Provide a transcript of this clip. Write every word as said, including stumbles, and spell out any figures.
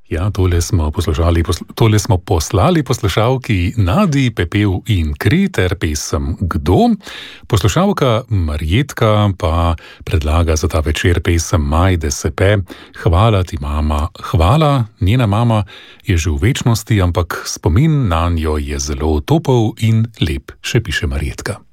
Ja, tole smo poslušali, posl tole smo poslali poslušalki Nadi, Pepel in Kri ter pesem Kdo? Poslušalka Marjetka pa predlaga za ta večer pesem Majde Sepe. Hvala ti, mama. Hvala, njena mama je že v večnosti, ampak spomin nanjo je zelo topel in lep, še piše Marjetka.